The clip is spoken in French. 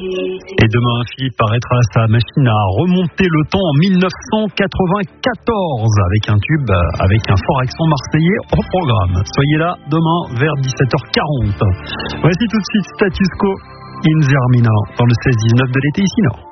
Et demain, Philippe paraîtra à sa machine à remonter le temps en 1994 avec un tube avec un fort accent marseillais au programme. Soyez là demain vers 17h40. Voici tout de suite Status Quo in Zermina dans le 16-19 de l'été ici, non ?